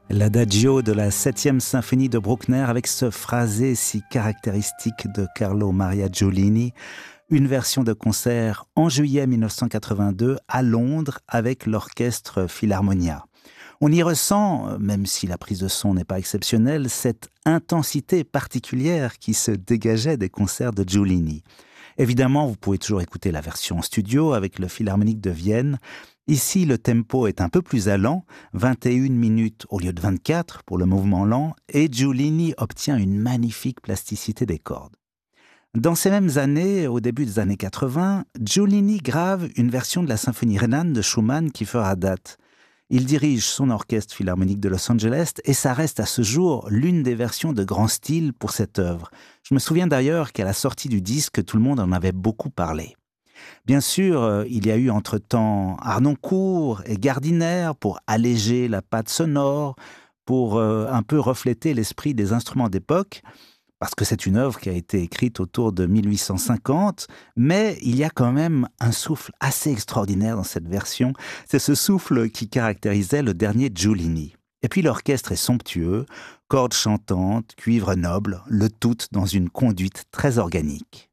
L'adagio de la 7e symphonie de Bruckner avec ce phrasé si caractéristique de Carlo Maria Giulini, une version de concert en juillet 1982 à Londres avec l'orchestre Philharmonia. On y ressent, même si la prise de son n'est pas exceptionnelle, cette intensité particulière qui se dégageait des concerts de Giulini. Évidemment, vous pouvez toujours écouter la version studio avec le Philharmonique de Vienne. Ici, le tempo est un peu plus allant, 21 minutes au lieu de 24 pour le mouvement lent, et Giulini obtient une magnifique plasticité des cordes. Dans ces mêmes années, au début des années 80, Giulini grave une version de la symphonie rhénane de Schumann qui fera date. Il dirige son orchestre philharmonique de Los Angeles et ça reste à ce jour l'une des versions de grand style pour cette œuvre. Je me souviens d'ailleurs qu'à la sortie du disque, tout le monde en avait beaucoup parlé. Bien sûr, il y a eu entre-temps Harnoncourt et Gardiner pour alléger la patte sonore, pour un peu refléter l'esprit des instruments d'époque, parce que c'est une œuvre qui a été écrite autour de 1850, mais il y a quand même un souffle assez extraordinaire dans cette version. C'est ce souffle qui caractérisait le dernier Giulini. Et puis l'orchestre est somptueux, cordes chantantes, cuivre noble, le tout dans une conduite très organique.